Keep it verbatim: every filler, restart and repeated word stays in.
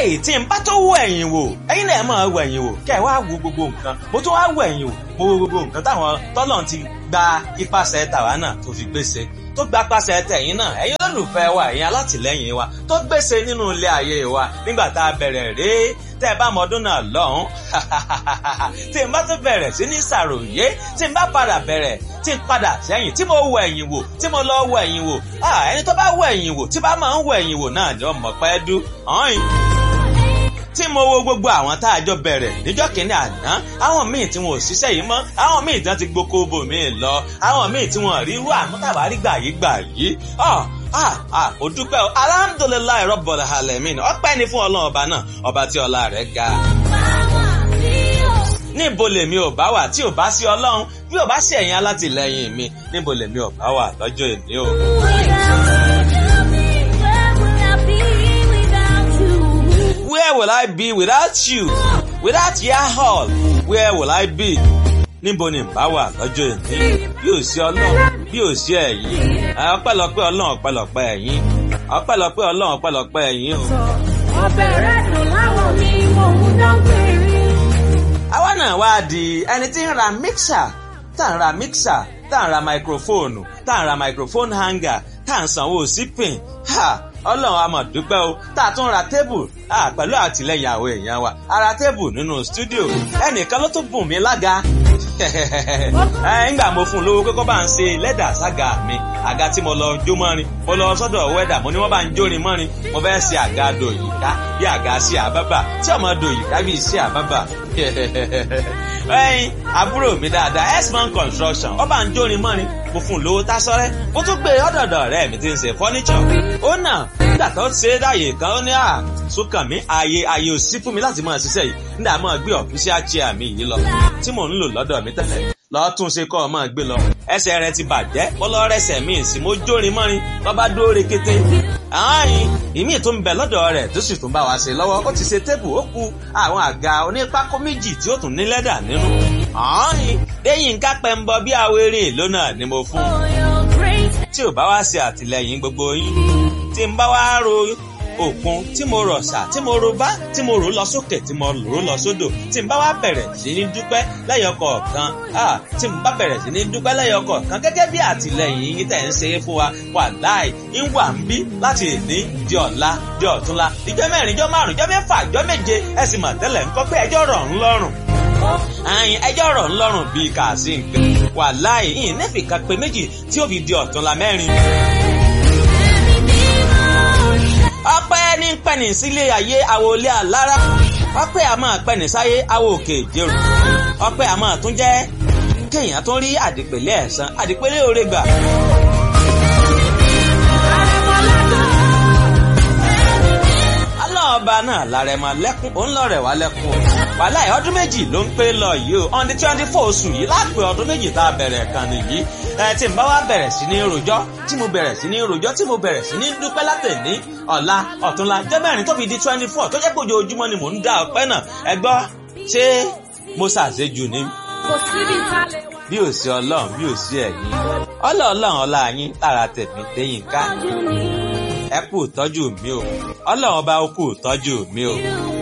báyìí tí n bá tó wọ ẹ̀yìn wò ẹ̀yin náà máa wọ ẹ̀yìn wò kẹ́ ẹ̀ wá wo gbogbo nǹkan mo tún wá wọ ẹ̀yìn wò mo wo gbogbo nǹkan táwọn tọ́lọ̀ ti gba ipasẹ̀ tàwa náà tó fi gbèsè tó gba pàṣẹ tẹ̀yìn náà ẹ̀yin olólùfẹ́ wa ẹ̀yin alátìlẹ́yìn wa tó gbèsè nínú ilé ayé wa nígbà tá a bẹ̀rẹ̀ rèé tẹ́ ẹ bá mọdún náà lọ́hùn tí n bá tún bẹ̀rẹ̀ sí ní ṣàròyé tí n bá padà bẹ̀rẹ̀ tí n padà sẹ́yìn tí mo wọ ẹ̀yìn wò tí mo lọ wọ ẹ̀yìn wò ẹni tó bá wọ ẹ̀yìn wò tí bá máa ń wọ ẹ̀yìn wò náà jọ mọ̀ pẹ́ dú ọ̀hìn tí mo wo gbogbo àwọn tá a jọ bẹ̀rẹ̀ níjọ́ kìíní àná àwọn míì tí wọn ò ṣiṣẹ́ yìí mọ́ àwọn míì tí wọ́n ti gboko bòmíì lọ àwọn míì tí wọ́n rí irú àmútàwárí gbà yìí gbà yìí ọ̀ ah ah ó dúpẹ́ o alhamdulilayi rabbil alamin ọpẹ́ ni fún ọlọ́run ọba náà ọba tí ọlá rẹ̀ ga. níbo lèmi ò bá wà tí ò bá sí ọlọ́run bí ò bá sí ẹ̀yin alátìlẹ́yìn mi níbo lèmi ò bá wà lọ́jọ́ èní o. Where will I be without you? Without your hall, where will I be? Níbo ni bá wà lọ́jọ́ èní? Bí ò sí ọlọ́run, bí ò sí ẹ̀yin. Ọpẹ́lọpẹ́ ọlọ́run ọpẹ́lọpẹ́ ẹ̀yin. Ọpẹ́lọpẹ́ ọlọ́run ọpẹ́lọpẹ́ ẹ̀yin o. Ọbẹ̀ rẹ̀ dùn láwọn mi, mò ń dán péré. Àwa náà wá di ẹni tí ń ra mixer, tá ń ra mixer, tá ń ra microphone, tá ń ra microphone hanger, tá ń sanwó sípìn. Ha! Ọlọ́run a máa dúpẹ́ o tá a tún ra tébù pẹ̀lú àtìlẹ́yìn àwọn èèyàn wa a ra tébù nínú stúdíò ẹnìkan ló tún bùn mí lága ńgbà mo fún un lówó pé kó bá ń ṣe lẹ́dà sága mi àga tí mo lọ jó mọ́rin mo lọ sọ́dọ̀ wẹ́dà mo ní wọ́n bá ń jórin mọ́rin mo fẹ́ ṣe àga dòyìká bí àga sí àbábà tí ọmọ dòyìká bí sí àbábà ẹyin àbúrò mi dáadáa x-man construction ó bá ń jórin mọ́rin mo fún un lówó tásọ́rẹ́ mo tún gbé ọ̀dọ̀dọ̀ rẹ̀ mi ti ń ṣe fọ́níṣọ̀ ó náà nígbà tó ṣe é dáyé kan ó ní à sókàn mi ààyè ààyè ò sí fún mi láti máa ṣiṣẹ́ yìí nígbà máa gbé official chair mi yìí lọ tí mò ń lò lọ́dọ̀ mi tẹ́lẹ̀ lọ́ọ́ tún ṣe kọ́ ọ máa gbé lọ ẹsẹ̀ rẹ ti bàjẹ́ ó lọ rẹsẹ̀ míì sí mo jórin mọ́rin lọ́ba dúró rekete ààyìn ìmíì tó ń bẹ lọ́dọ̀ rẹ̀ tó sì tún bá wa ṣe lọ́wọ́ ó ti ṣe tébù ó ku àwọn àga onípákó méjì tí ó tún ní lẹ́dà nínú ààyìn lẹ́yìn ká pẹ́ ń bọ bí awéré lónà ni mo fún un tí ò bá wá ṣe àtìlẹ́yìn gbogbo yín tí ń bá wá ro òkun tí mo rọ̀ ṣà tí mo ro bá tí mo rò lọ sókè tí mo rò lọ sódò tí n bá wá bẹ̀rẹ̀ sí ní dúpẹ́ lẹ́yọ kọ̀ọ̀kan tí n bá bẹ̀rẹ̀ sí ní dúpẹ́ lẹ́yọ kọ̀ọ̀kan gẹ́gẹ́ bí àtìlẹ́yìn yín tẹ̀ ń ṣe é fún wa wàláì ń wà ń bí láti èní di ọ̀la di ọ̀túnla ìjọ́ mẹ́rin ìjọ́ márùn-ún ìjọ́ mẹ́fà ìjọ́ méje ẹ sì mọ̀ tẹ́lẹ̀ ń kọ́ pé ẹjọ́ rọ̀ ń lọ́rùn àyìn ẹjọ́ rọ̀ ń lọ́rùn bíi kàásì nǹkan wàláì yìí nẹ́fìkà pé méjì tí ó fi di ọ̀túnla mẹ́rin. ọpẹ́ ní pẹ̀nì sílé ayé àwòlé àlára ọpẹ́ a máa pẹ̀nì sáyé àwò òkè ìjẹrù ọpẹ́ a máa tún jẹ́ kéèyàn tún rí àdìpẹ̀lẹ̀ ẹ̀san àdìpẹ̀lẹ̀ oore gbà. ọba náà lárẹ̀mọ lẹ́kún òun lọ́rẹ̀ wá lẹ́kún o wàláì ọdún méjì ló ń pé lọ yìí o on the twenty four oṣù yìí lápè ọdún méjì tá a bẹ̀rẹ̀ kan nìyí ẹ tí n bá wá bẹ̀rẹ̀ sí ní rojọ́ tí mo bẹ̀rẹ̀ sí ní rojọ́ tí mo bẹ̀rẹ̀ sí ní dúpẹ́ látẹ̀ní ọ̀la ọ̀túnla jẹ́ mẹ́rin tó fi di twenty four tó jẹ́ pé ojoojúmọ́ ni mò ń dá ọpẹ́ náà ẹ gbọ́ ṣé mo ṣàṣejù ni bí ò sí ọlọ́run bí ò sí ẹ̀yin ọlọ́ọ̀lọ́run ọlá yín lára tẹ̀mí lẹ́yìn ká ẹ kú ìtọ́jú mi o ọlọ́run ọba ó kú ìtọ́jú mi o